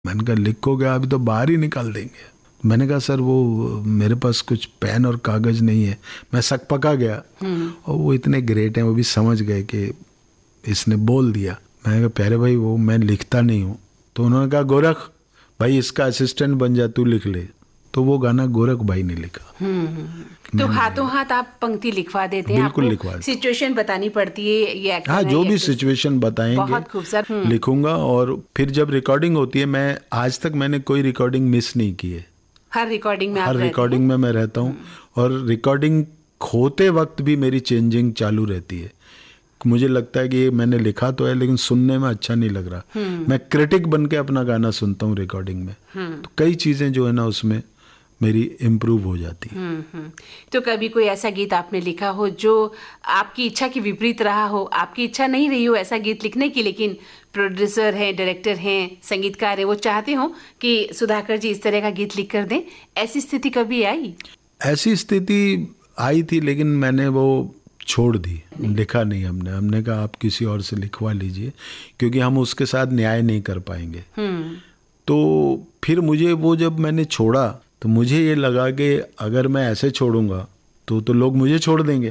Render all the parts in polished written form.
मैंने कहा लिखोगे अभी तो बाहर ही निकाल देंगे। मैंने कहा सर वो मेरे पास कुछ पेन और कागज नहीं है। मैं सकपका गया और वो इतने ग्रेट हैं, वो भी समझ गए कि इसने बोल दिया। मैंने कहा प्यारे भाई वो मैं लिखता नहीं हूँ। तो उन्होंने कहा गोरख भाई इसका असिस्टेंट बन जा, तू लिख ले। तो वो गाना गोरख भाई ने लिखा। तो हाथों हाथ आप पंक्ति लिखवा देते हैं? बिल्कुल लिखवा देते। सिचुएशन बतानी पड़ती है ये एक्टर हाँ, है, जो भी सिचुएशन बताएंगे बहुत खूबसूरत लिखूंगा। और फिर जब रिकॉर्डिंग होती है, मैं आज तक मैंने कोई रिकॉर्डिंग मिस नहीं की है। हर रिकॉर्डिंग में हर रिकॉर्डिंग में मैं रहता हूँ और रिकॉर्डिंग होते वक्त भी मेरी चेंजिंग चालू रहती है। मुझे लगता है कि ये मैंने लिखा तो है लेकिन सुनने में अच्छा नहीं लग रहा। मैं क्रिटिक बन के अपना गाना सुनता हूँ रिकॉर्डिंग में। तो कई चीज़ें जो है ना उसमें मेरी इम्प्रूव हो जाती है। तो कभी कोई ऐसा गीत आपने लिखा हो जो आपकी इच्छा के विपरीत रहा हो, आपकी इच्छा नहीं रही हो ऐसा गीत लिखने की, लेकिन प्रोड्यूसर हैं, डायरेक्टर हैं, संगीतकार हैं, वो चाहते हो कि सुधाकर जी इस तरह का गीत लिख कर दें, ऐसी स्थिति कभी आई? ऐसी स्थिति आई थी लेकिन मैंने वो छोड़ दी, लिखा नहीं। हमने कहा आप किसी और से लिखवा लीजिए क्योंकि हम उसके साथ न्याय नहीं कर पाएंगे। तो फिर मुझे वो जब मैंने छोड़ा तो मुझे ये लगा कि अगर मैं ऐसे छोड़ूंगा तो लोग मुझे छोड़ देंगे।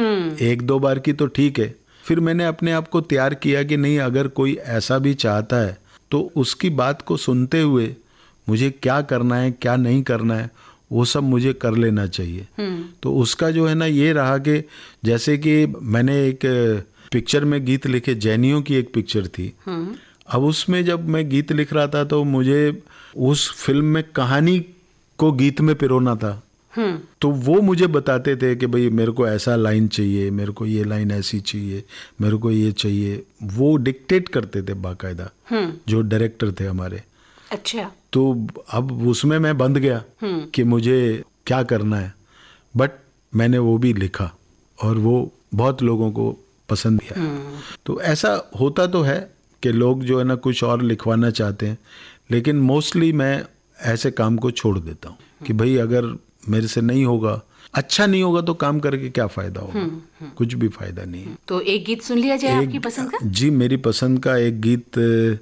एक दो बार की तो ठीक है। फिर मैंने अपने आप को तैयार किया कि नहीं, अगर कोई ऐसा भी चाहता है तो उसकी बात को सुनते हुए मुझे क्या करना है क्या नहीं करना है वो सब मुझे कर लेना चाहिए। तो उसका जो है ना ये रहा कि जैसे कि मैंने एक पिक्चर में गीत लिखे, जैनियों की एक पिक्चर थी। अब उसमें जब मैं गीत लिख रहा था तो मुझे उस फिल्म में कहानी को गीत में पिरोना था। तो वो मुझे बताते थे कि भाई मेरे को ऐसा लाइन चाहिए, मेरे को ये लाइन ऐसी चाहिए, मेरे को ये चाहिए। वो डिक्टेट करते थे बाकायदा जो डायरेक्टर थे हमारे। अच्छा। तो अब उसमें मैं बंध गया कि मुझे क्या करना है। बट मैंने वो भी लिखा और वो बहुत लोगों को पसंद किया। तो ऐसा होता तो है कि लोग जो है ना कुछ और लिखवाना चाहते हैं, लेकिन मोस्टली मैं ऐसे काम को छोड़ देता हूँ कि भाई अगर मेरे से नहीं होगा, अच्छा नहीं होगा तो काम करके क्या फायदा होगा। कुछ भी फायदा नहीं है। तो एक गीत सुन लिया जाए आपकी पसंद का? जी, मेरी पसंद का एक गीत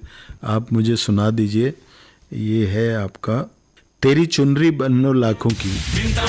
आप मुझे सुना दीजिए। ये है आपका तेरी चुनरी बनो लाखों की।